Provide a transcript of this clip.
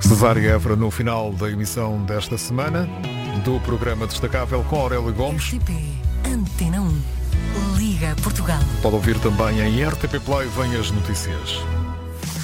Cesária Évora no final da emissão desta semana do programa Destacável com Aurélio Gomes. RTP Antena 1 Liga Portugal. Pode ouvir também em RTP Play. Vem as notícias.